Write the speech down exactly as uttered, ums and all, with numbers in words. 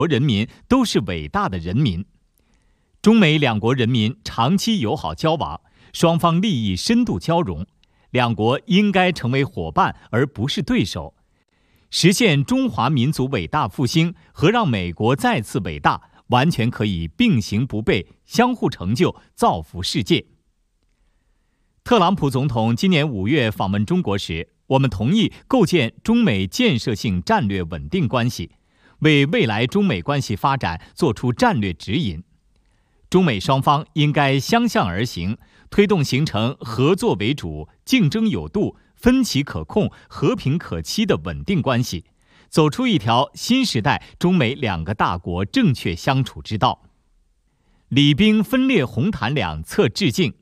国人民都是伟大的人民。中美两国人民长期友好交往，双方利益深度交融，两国应该成为伙伴而不是对手。实现中华民族伟大复兴和让美国再次伟大，完全可以并行不悖，相互成就，造福世界。特朗普总统今年五月访问中国时，我们同意构建中美建设性战略稳定关系，为未来中美关系发展作出战略指引。中美双方应该相向而行，推动形成合作为主、竞争有度、分歧可控、和平可期的稳定关系，走出一条新时代中美两个大国正确相处之道。礼兵分列红毯两侧致敬。